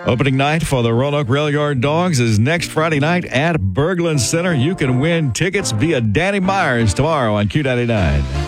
Opening night for the Roanoke Rail Yard Dogs is next Friday night at Berglund Center. You can win tickets via Danny Myers tomorrow on Q99.